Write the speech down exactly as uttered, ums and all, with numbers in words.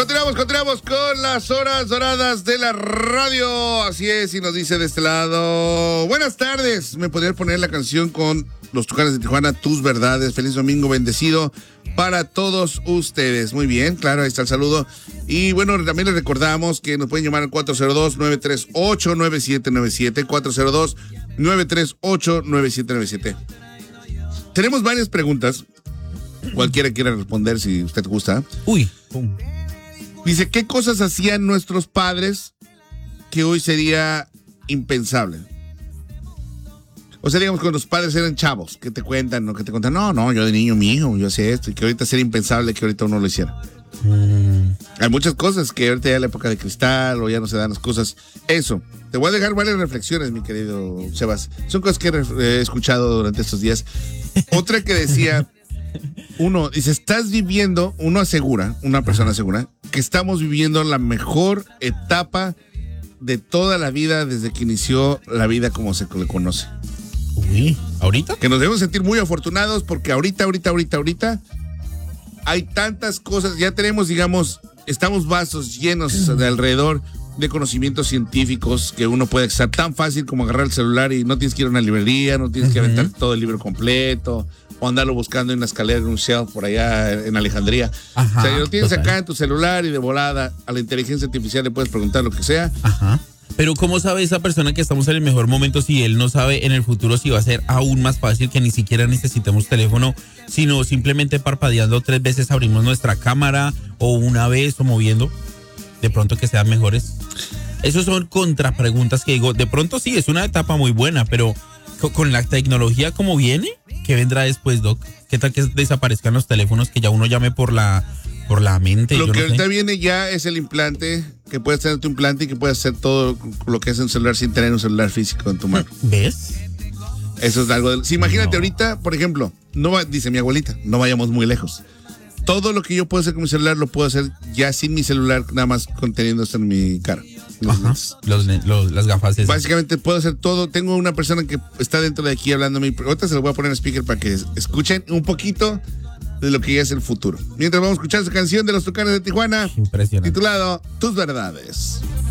Continuamos, continuamos con las horas doradas de la radio. Así es, y nos dice de este lado: buenas tardes, ¿me podrías poner la canción con los Tucanes de Tijuana, Tus Verdades? Feliz domingo bendecido para todos ustedes. Muy bien, claro, ahí está el saludo. Y bueno, también les recordamos que nos pueden llamar al cuatro cero dos, nueve tres ocho, nueve siete nueve siete, cuatro cero dos, nueve tres ocho, nueve siete nueve siete. Tenemos varias preguntas. Cualquiera quiera responder si usted gusta. Uy. Pum. Dice, ¿qué cosas hacían nuestros padres que hoy sería impensable? O sea, digamos, cuando los padres eran chavos, que te cuentan, ¿no? Que te cuentan, no, no, yo de niño, mi hijo, yo hacía esto, y que ahorita sería impensable que ahorita uno lo hiciera. Mm. Hay muchas cosas que ahorita ya es la época de cristal, o ya no se dan las cosas. Eso, te voy a dejar varias reflexiones, mi querido Sebas. Son cosas que he escuchado durante estos días. Otra que decía, uno, dice, estás viviendo, uno asegura, una persona asegura, que estamos viviendo la mejor etapa de toda la vida desde que inició la vida como se le conoce. Uy, ¿ahorita? Que nos debemos sentir muy afortunados porque ahorita, ahorita, ahorita, ahorita hay tantas cosas, ya tenemos, digamos, estamos vasos llenos de alrededor de conocimientos científicos que uno puede estar tan fácil como agarrar el celular y no tienes que ir a una librería, no tienes que uh-huh. aventar todo el libro completo o andarlo buscando en una escalera en un shelf por allá en Alejandría. Ajá, o sea, lo tienes total. Acá en tu celular y de volada a la inteligencia artificial le puedes preguntar lo que sea. Ajá. Pero ¿cómo sabe esa persona que estamos en el mejor momento si él no sabe en el futuro si va a ser aún más fácil que ni siquiera necesitemos teléfono, sino simplemente parpadeando tres veces abrimos nuestra cámara o una vez o moviendo? De pronto que sean mejores. Esos son contrapreguntas que digo, de pronto sí, es una etapa muy buena, pero con la tecnología como viene, ¿qué vendrá después, Doc? ¿Qué tal que desaparezcan los teléfonos, que ya uno llame por la por la mente? Lo yo que no ahorita sé. viene ya es el implante, que puedes tener tu implante y que puedes hacer todo lo que es un celular sin tener un celular físico en tu mano. ¿Ves? Eso es algo de... Sí, imagínate no. ahorita, por ejemplo, no va, dice mi abuelita, no vayamos muy lejos. Todo lo que yo puedo hacer con mi celular lo puedo hacer ya sin mi celular, nada más conteniendo esto en mi cara. Ajá, los, los, las gafas esas. Básicamente puedo hacer todo. Tengo una persona que está dentro de aquí hablándome. Ahorita se lo voy a poner en speaker para que escuchen un poquito de lo que ya es el futuro. Mientras vamos a escuchar esa canción de los Tucanes de Tijuana, impresionante, titulado Tus Verdades.